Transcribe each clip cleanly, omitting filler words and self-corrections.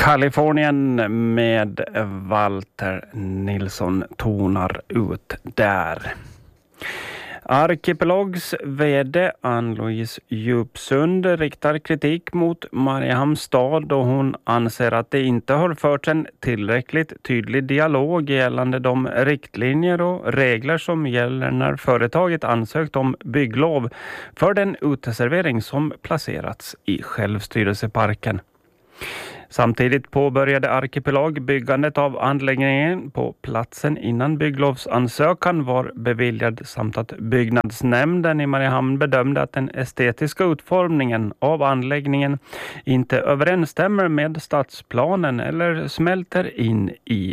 Kalifornien med Walter Nilsson tonar ut där. Arkipelags vd Ann-Louise Djupsund riktar kritik mot Mariehamns stad och hon anser att det inte har förts en tillräckligt tydlig dialog gällande de riktlinjer och regler som gäller när företaget ansökt om bygglov för den uteservering som placerats i självstyrelseparken. Samtidigt påbörjade Arkipelag byggandet av anläggningen på platsen innan bygglovsansökan var beviljad samt att byggnadsnämnden i Mariehamn bedömde att den estetiska utformningen av anläggningen inte överensstämmer med stadsplanen eller smälter in i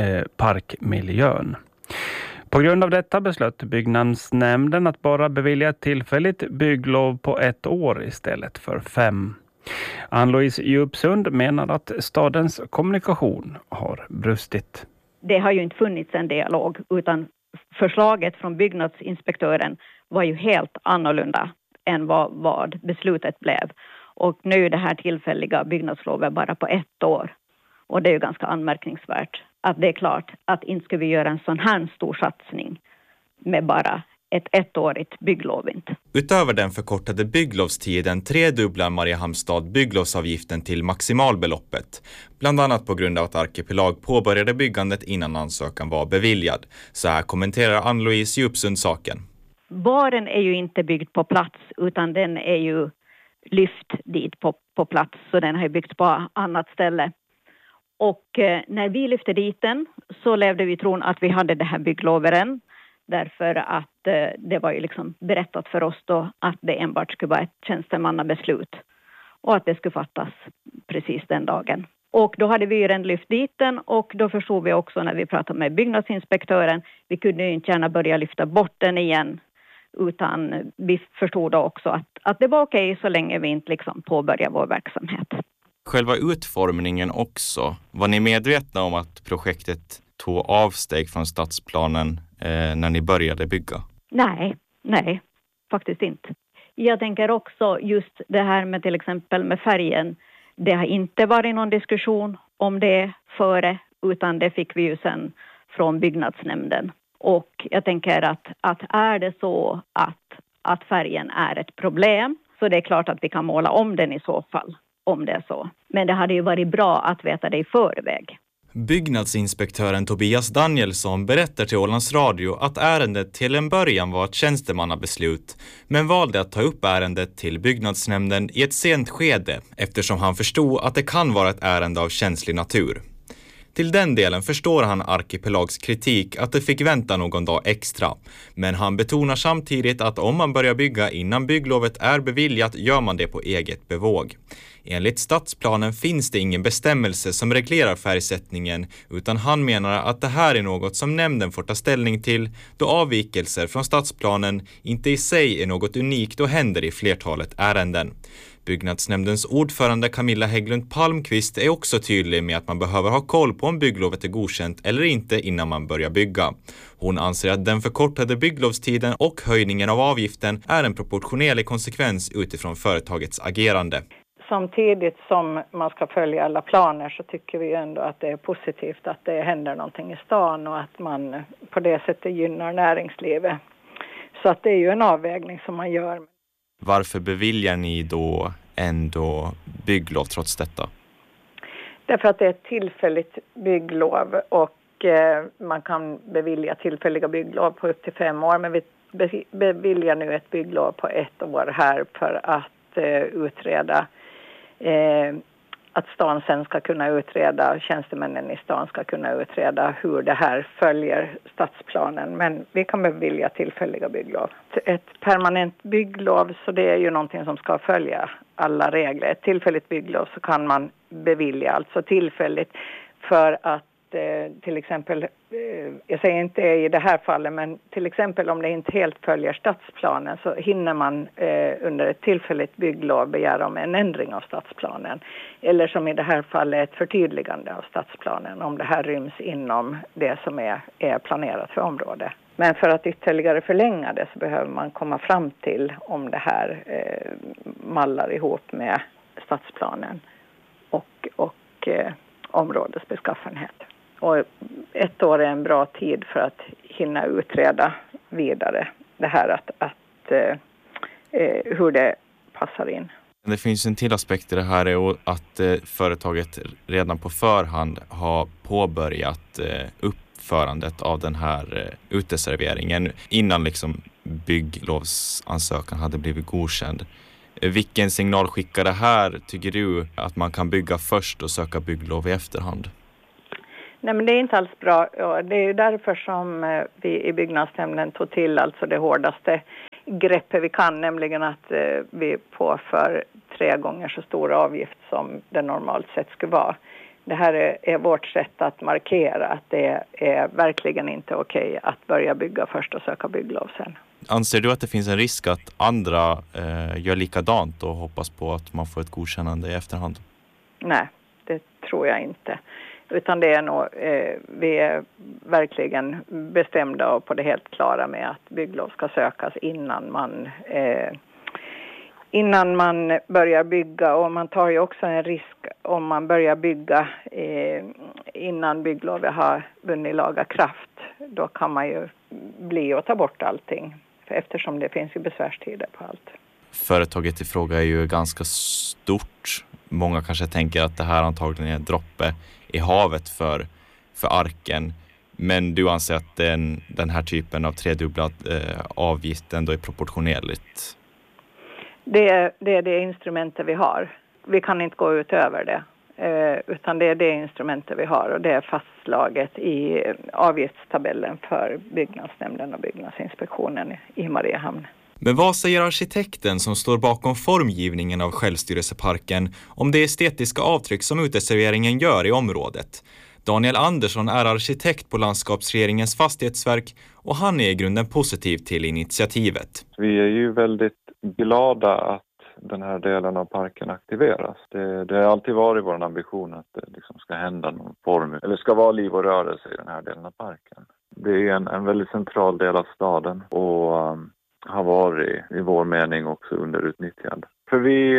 parkmiljön. På grund av detta beslöt byggnadsnämnden att bara bevilja ett tillfälligt bygglov på 1 år istället för 5. Ann-Louise Djupsund menar att stadens kommunikation har brustit. Det har ju inte funnits en dialog utan förslaget från byggnadsinspektören var ju helt annorlunda än vad beslutet blev. Och nu är det här tillfälliga byggnadslovet bara på 1 år. Och det är ju ganska anmärkningsvärt att det är klart att inte ska vi göra en sån här stor satsning med bara ett 1-årigt bygglov inte. Utöver den förkortade bygglovstiden tredubblar Mariehamns stad bygglovsavgiften till maximalbeloppet. Bland annat på grund av att Arkipelag påbörjade byggandet innan ansökan var beviljad. Så här kommenterar Ann-Louise Djupsund saken. Baren är ju inte byggd på plats utan den är ju lyft dit på plats. Så den har byggts på annat ställe. Och när vi lyfte dit den så levde vi i tron att vi hade det här byggloveren. Därför att det var ju liksom berättat för oss då att det enbart skulle vara ett tjänstemannabeslut. Och att det skulle fattas precis den dagen. Och då hade vi ju redan lyft dit den och då förstod vi också när vi pratade med byggnadsinspektören. Vi kunde ju inte gärna börja lyfta bort den igen. Utan vi förstod då också att det var okej så länge vi inte liksom påbörjar vår verksamhet. Själva utformningen också. Var ni medvetna om att projektet tog avsteg från stadsplanen när ni började bygga? Nej, faktiskt inte. Jag tänker också just det här med till exempel med färgen. Det har inte varit någon diskussion om det före utan det fick vi ju sen från byggnadsnämnden. Och jag tänker att är det så att färgen är ett problem så det är klart att vi kan måla om den i så fall om det är så. Men det hade ju varit bra att veta det i förväg. Byggnadsinspektören Tobias Danielsson berättar till Ålands Radio att ärendet till en början var ett tjänstemannabeslut men valde att ta upp ärendet till byggnadsnämnden i ett sent skede eftersom han förstod att det kan vara ett ärende av känslig natur. Till den delen förstår han Arkipelags kritik att det fick vänta någon dag extra. Men han betonar samtidigt att om man börjar bygga innan bygglovet är beviljat gör man det på eget bevåg. Enligt stadsplanen finns det ingen bestämmelse som reglerar färgsättningen utan han menar att det här är något som nämnden får ta ställning till då avvikelser från stadsplanen inte i sig är något unikt och händer i flertalet ärenden. Byggnadsnämndens ordförande Camilla Hägglund Palmqvist är också tydlig med att man behöver ha koll på om bygglovet är godkänt eller inte innan man börjar bygga. Hon anser att den förkortade bygglovstiden och höjningen av avgiften är en proportionerlig konsekvens utifrån företagets agerande. Samtidigt som man ska följa alla planer så tycker vi ändå att det är positivt att det händer någonting i stan och att man på det sättet gynnar näringslivet. Så att det är ju en avvägning som man gör. Varför beviljar ni då ändå bygglov trots detta? Därför att det är ett tillfälligt bygglov och man kan bevilja tillfälliga bygglov på upp till 5 år. Men vi beviljar nu ett bygglov på 1 år här för att utreda att stan sen ska kunna utreda, tjänstemännen i stan ska kunna utreda hur det här följer stadsplanen. Men vi kan bevilja tillfälliga bygglov. Ett permanent bygglov så det är ju någonting som ska följa alla regler. Ett tillfälligt bygglov så kan man bevilja alltså tillfälligt för att till exempel, jag säger inte i det här fallet, men till exempel om det inte helt följer stadsplanen så hinner man under ett tillfälligt bygglov begära om en ändring av stadsplanen. Eller som i det här fallet ett förtydligande av stadsplanen om det här ryms inom det som är planerat för området. Men för att ytterligare förlänga det så behöver man komma fram till om det här mallar ihop med stadsplanen och områdesbeskaffenhet. Och 1 år är en bra tid för att hinna utreda vidare det här hur det passar in. Det finns en till aspekt i det här är att företaget redan på förhand har påbörjat uppförandet av den här uteserveringen innan liksom bygglovsansökan hade blivit godkänd. Vilken signal skickar det här, tycker du, att man kan bygga först och söka bygglov i efterhand? Nej, men det är inte alls bra. Det är ju därför som vi i byggnadsnämnden tog till alltså det hårdaste greppet vi kan, nämligen att vi påför 3 gånger så stor avgift som det normalt sett skulle vara. Det här är vårt sätt att markera att det är verkligen inte okej att börja bygga först och söka bygglov sen. Anser du att det finns en risk att andra gör likadant och hoppas på att man får ett godkännande i efterhand? Nej, det tror jag inte. Utan det är nog, vi är verkligen bestämda och på det helt klara med att bygglov ska sökas innan man börjar bygga. Och man tar ju också en risk om man börjar bygga innan bygglovet har vunnit laga kraft. Då kan man ju bli och ta bort allting, eftersom det finns ju besvärstider på allt. Företaget i fråga är ju ganska stort. Många kanske tänker att det här antagligen är en droppe i havet för arken. Men du anser att den här typen av tredubblad avgift ändå är proportionerligt? Det är det instrumentet vi har. Vi kan inte gå utöver det. Utan det är det instrumentet vi har, och det är fastslaget i avgiftstabellen för byggnadsnämnden och byggnadsinspektionen i Mariehamn. Men vad säger arkitekten som står bakom formgivningen av självstyrelseparken om det estetiska avtryck som uteserveringen gör i området? Daniel Andersson är arkitekt på landskapsregeringens fastighetsverk och han är i grunden positiv till initiativet. Vi är ju väldigt glada att den här delen av parken aktiveras. Det har alltid varit vår ambition att det liksom ska hända någon form, eller ska vara liv och rörelse i den här delen av parken. Det är en väldigt central del av staden och har varit i vår mening också underutnyttjad. För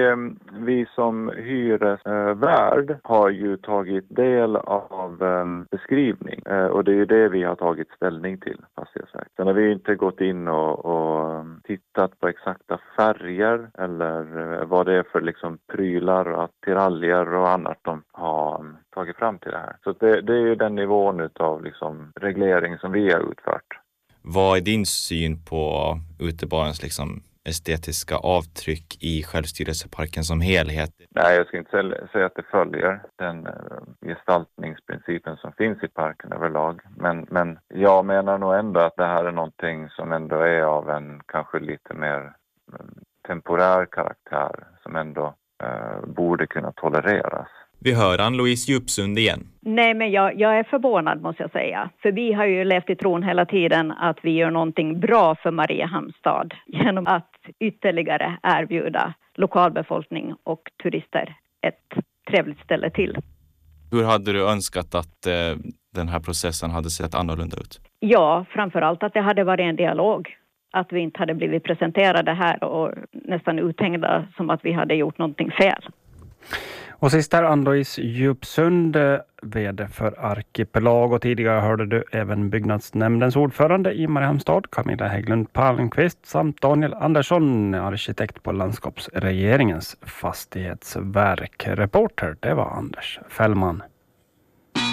vi som hyresvärd har ju tagit del av beskrivning och det är ju det vi har tagit ställning till, fastighetsverket. Sen har vi inte gått in och tittat på exakta färger eller vad det är för liksom prylar och attiraljer och annat de har tagit fram till det här. Så det är ju den nivån av liksom reglering som vi har utfört. Vad är din syn på utebarens liksom estetiska avtryck i självstyrelseparken som helhet? Nej, jag ska inte säga att det följer den gestaltningsprincipen som finns i parken överlag. Men jag menar nog ändå att det här är någonting som ändå är av en kanske lite mer temporär karaktär som ändå borde kunna tolereras. Vi hör Ann-Louise Djupsund igen. Nej, men jag är förvånad, måste jag säga. För vi har ju levt i tron hela tiden att vi gör någonting bra för Mariehamns stad genom att ytterligare erbjuda lokalbefolkning och turister ett trevligt ställe till. Hur hade du önskat att den här processen hade sett annorlunda ut? Ja, framförallt att det hade varit en dialog. Att vi inte hade blivit presenterade här och nästan uthängda som att vi hade gjort någonting fel. Och sist här Ann-Louise Djupsund, vd för Arkipelag, och tidigare hörde du även byggnadsnämndens ordförande i Mariehamns stad, Camilla Hägglund Palmqvist, samt Daniel Andersson, arkitekt på landskapsregeringens fastighetsverk. Reporter, det var Anders Fällman.